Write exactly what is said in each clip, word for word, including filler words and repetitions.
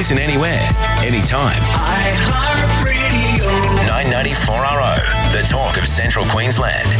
Listen anywhere, anytime. iHeartRadio. nine ninety-four R O, the talk of Central Queensland.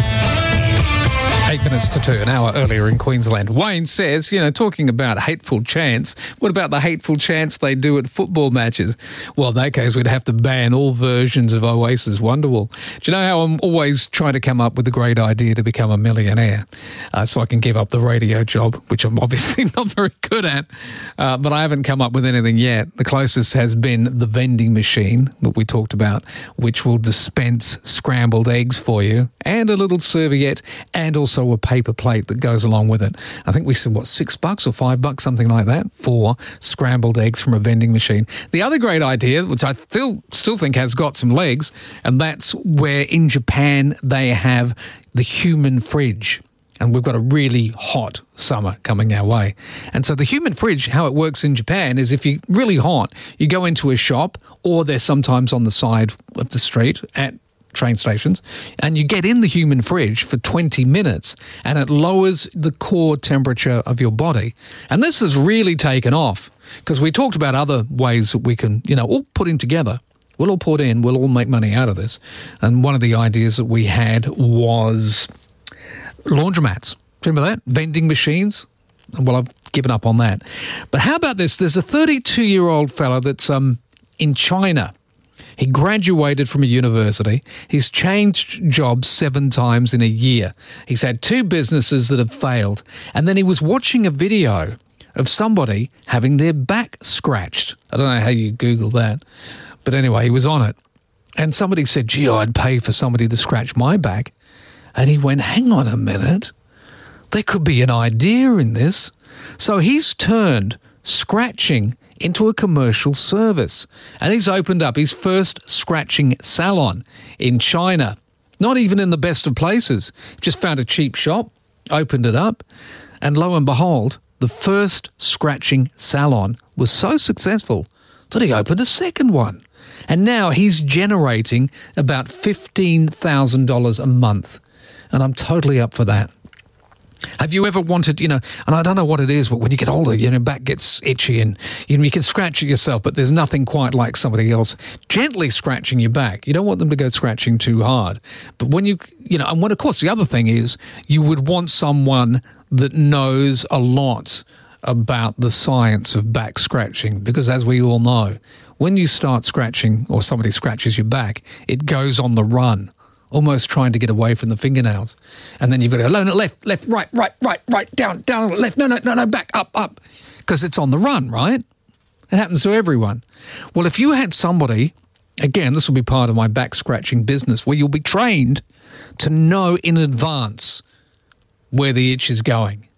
Eight minutes to two, an hour earlier in Queensland. Wayne says, you know, talking about hateful chants, what about the hateful chants they do at football matches? Well, in that case, we'd have to ban all versions of Oasis Wonderwall. Do you know how I'm always trying to come up with a great idea to become a millionaire uh, so I can give up the radio job, which I'm obviously not very good at, uh, but I haven't come up with anything yet. The closest has been the vending machine that we talked about, which will dispense scrambled eggs for you and a little serviette and also a paper plate that goes along with it. I think we said, what, six bucks or five bucks, something like that, for scrambled eggs from a vending machine. The other great idea, which I still, still think has got some legs, and that's where in Japan they have the human fridge. And we've got a really hot summer coming our way. And so the human fridge, how it works in Japan is if you're really hot, you go into a shop, or they're sometimes on the side of the street at train stations, and you get in the human fridge for twenty minutes and it lowers the core temperature of your body. And this has really taken off because we talked about other ways that we can, you know, all put in together. We'll all put in, we'll all make money out of this. And one of the ideas that we had was laundromats. Remember that? Vending machines. Well, I've given up on that. But how about this? There's a thirty-two-year-old fella that's um in China. He graduated from a university. He's changed jobs seven times in a year. He's had two businesses that have failed. And then he was watching a video of somebody having their back scratched. I don't know how you Google that. But anyway, he was on it. And somebody said, gee, I'd pay for somebody to scratch my back. And he went, hang on a minute. There could be an idea in this. So he's turned scratching into a commercial service. And he's opened up his first scratching salon in China. Not even in the best of places. Just found a cheap shop, opened it up, and lo and behold, the first scratching salon was so successful that he opened a second one. And now he's generating about fifteen thousand dollars a month. And I'm totally up for that. Have you ever wanted, you know, and I don't know what it is, but when you get older, your back gets itchy and you know, you can scratch it yourself, but there's nothing quite like somebody else gently scratching your back. You don't want them to go scratching too hard. But when you, you know, and when, of course, the other thing is you would want someone that knows a lot about the science of back scratching, because as we all know, when you start scratching or somebody scratches your back, it goes on the run, almost trying to get away from the fingernails. And then you've got to go left, left, right, right, right, right, down, down, left, no, no, no, no, back, up, up, because it's on the run, right? It happens to everyone. Well, if you had somebody, again, this will be part of my back scratching business, where you'll be trained to know in advance where the itch is going.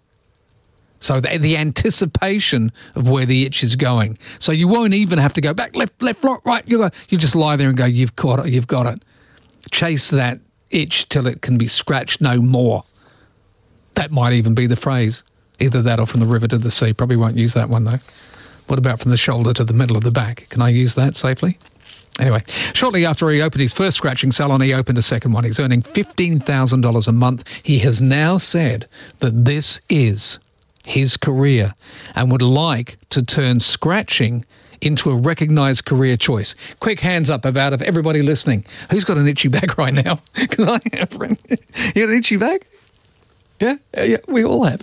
So the, the anticipation of where the itch is going. So you won't even have to go back, left, left, right, right. You, go, you just lie there and go, you've got it, you've got it. Chase that itch till it can be scratched no more. That might even be the phrase. Either that or from the river to the sea. Probably won't use that one, though. What about from the shoulder to the middle of the back? Can I use that safely? Anyway, shortly after he opened his first scratching salon, he opened a second one. He's earning fifteen thousand dollars a month. He has now said that this is his career and would like to turn scratching into a recognised career choice. Quick hands up about of everybody listening. Who's got an itchy back right now? Because I have. You got an itchy back? Yeah? Yeah, we all have.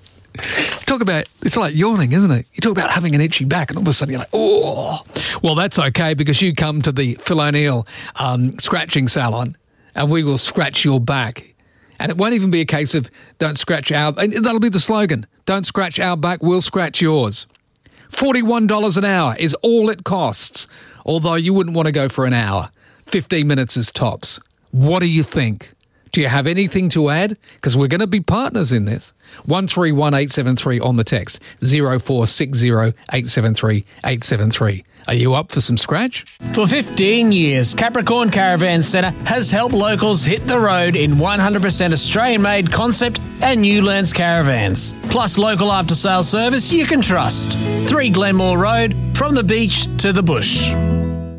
Talk about, it's like yawning, isn't it? You talk about having an itchy back and all of a sudden you're like, oh. Well, that's okay because you come to the Phil O'Neill um, scratching salon and we will scratch your back. And it won't even be a case of don't scratch our, that'll be the slogan. Don't scratch our back, we'll scratch yours. forty-one dollars an hour is all it costs, although you wouldn't want to go for an hour. fifteen minutes is tops. What do you think? Do you have anything to add? Because we're going to be partners in this. one three one eight seven three on the text, zero four six zero eight seven three eight seven three. Are you up for some scratch? For fifteen years, Capricorn Caravan Centre has helped locals hit the road in one hundred percent Australian-made concept and Newlands caravans. Plus local after-sales service you can trust. three Glenmore Road, from the beach to the bush.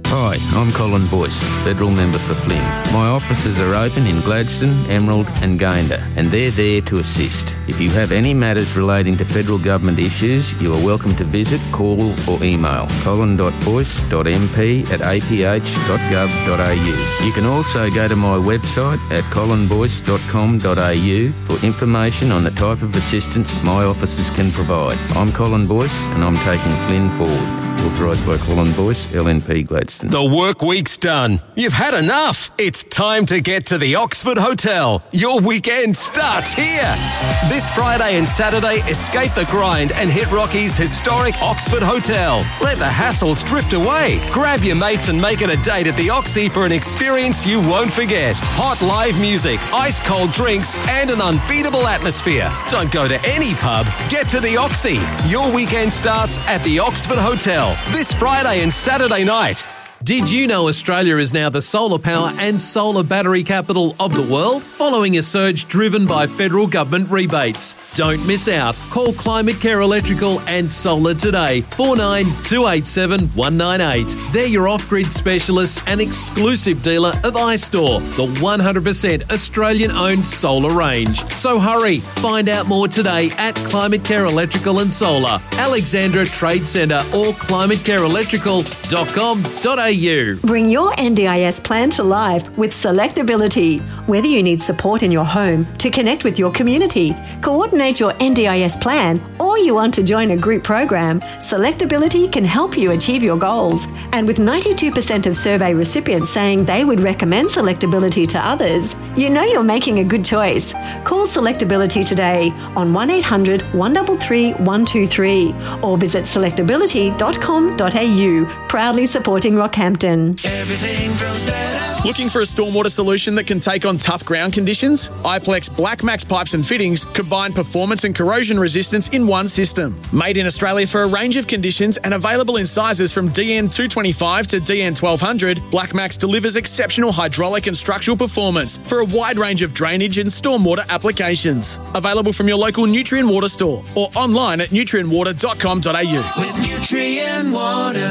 Hi, I'm Colin Boyce, Federal Member for Flynn. My offices are open in Gladstone, Emerald and Gayndah, and they're there to assist. If you have any matters relating to federal government issues, you are welcome to visit, call or email colin dot boyce dot m p at a p h dot gov dot a u. You can also go to my website at colin boyce dot com dot a u for information on the type of assistance my offices can provide. I'm Colin Boyce and I'm taking Flynn forward. Authorised by Colin Boyce, L N P Gladstone. The work week's done. You've had enough. It's time to get to the Oxford Hotel. Your weekend starts here. This Friday and Saturday, escape the grind and hit Rocky's historic Oxford Hotel. Let the hassles drift away. Grab your mates and make it a date at the Oxy for an experience you won't forget. Hot live music, ice cold drinks, and an unbeatable atmosphere. Don't go to any pub. Get to the Oxy. Your weekend starts at the Oxford Hotel this Friday and Saturday night. Did you know Australia is now the solar power and solar battery capital of the world, following a surge driven by federal government rebates? Don't miss out. Call Climate Care Electrical and Solar today, four nine two eight seven one nine eight. They're your off-grid specialist and exclusive dealer of iStore, the one hundred percent Australian-owned solar range. So hurry, find out more today at Climate Care Electrical and Solar, Alexandra Trade Centre or climate care electrical dot com dot a u. Bring your N D I S plan to life with Selectability. Whether you need support in your home to connect with your community, coordinate your N D I S plan, or you want to join a group program, Selectability can help you achieve your goals. And with ninety-two percent of survey recipients saying they would recommend Selectability to others, you know you're making a good choice. Call Selectability today on one eight hundred one three three one two three or visit selectability dot com dot a u. Proudly supporting Rockhampton. Everything feels better. Looking for a stormwater solution that can take on tough ground conditions? iPlex Black Max Pipes and Fittings combine performance and corrosion resistance in one system. Made in Australia for a range of conditions and available in sizes from D N two twenty-five to D N twelve hundred, Black Max delivers exceptional hydraulic and structural performance for a wide range of drainage and stormwater applications. Available from your local Nutrien Water store or online at nutrien water dot com dot a u. With Nutrien Water.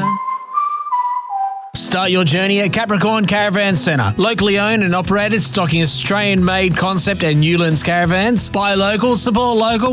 Start your journey at Capricorn Caravan Centre. Locally owned and operated, stocking Australian-made concept and Newlands caravans. Buy local, support local.